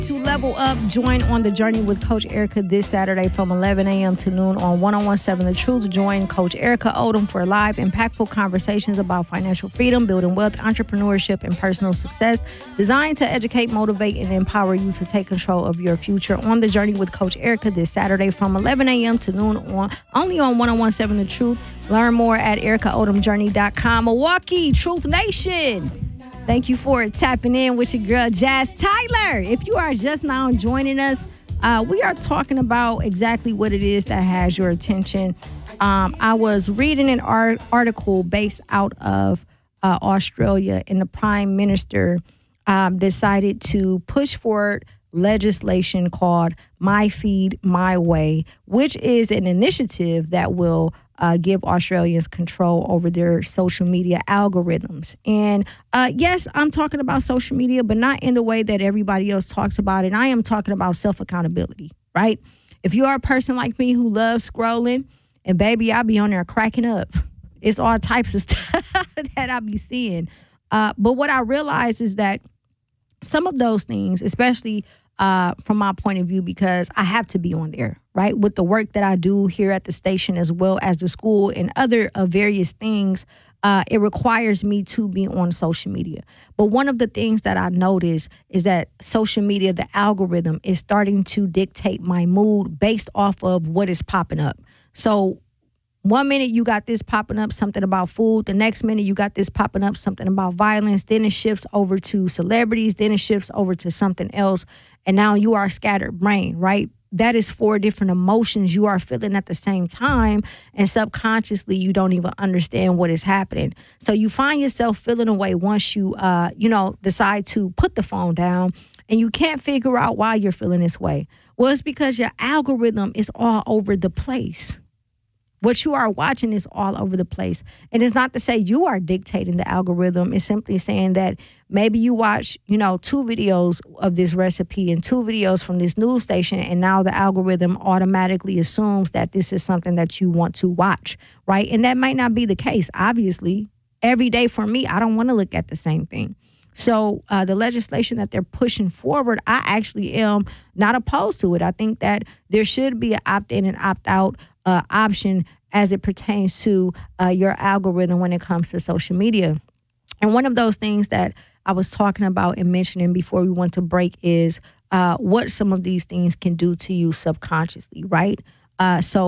To level up, join on the journey with Coach Erica this Saturday from 11 a.m. to noon on 1017 The Truth. Join Coach Erica Odom for live, impactful conversations about financial freedom, building wealth, entrepreneurship, and personal success, designed to educate, motivate, and empower you to take control of your future. On the journey with Coach Erica this Saturday from 11 a.m. to noon only on 1017 The Truth. Learn more at ericaodomjourney.com. Milwaukee, Truth Nation. Thank you for tapping in with your girl, Jazz Tyler. If you are just now joining us, we are talking about exactly what it is that has your attention. I was reading an article based out of Australia, and the Prime Minister decided to push forward legislation called My Feed, My Way, which is an initiative that will give Australians control over their social media algorithms. And yes, I'm talking about social media, but not in the way that everybody else talks about it. I am talking about self-accountability, right? If you are a person like me who loves scrolling, and baby, I be on there cracking up. It's all types of stuff that I be seeing. But what I realize is that some of those things, especially from my point of view, because I have to be on there, right? With the work that I do here at the station, as well as the school and other various things, it requires me to be on social media. But one of the things that I notice is that social media, the algorithm, is starting to dictate my mood based off of what is popping up. So 1 minute you got this popping up, something about food. The next minute you got this popping up, something about violence. Then it shifts over to celebrities. Then it shifts over to something else. And now you are a scattered brain, right? That is 4 different emotions you are feeling at the same time. And subconsciously, you don't even understand what is happening. So you find yourself feeling away once you, decide to put the phone down, and you can't figure out why you're feeling this way. Well, it's because your algorithm is all over the place. What you are watching is all over the place. And it's not to say you are dictating the algorithm. It's simply saying that maybe you watch, 2 videos of this recipe and 2 videos from this news station, and now the algorithm automatically assumes that this is something that you want to watch, right? And that might not be the case. Obviously, every day for me, I don't want to look at the same thing. So the legislation that they're pushing forward, I actually am not opposed to it. I think that there should be an opt-in and opt-out option as it pertains to your algorithm when it comes to social media. And one of those things that I was talking about and mentioning before we went to break is what some of these things can do to you subconsciously, right? So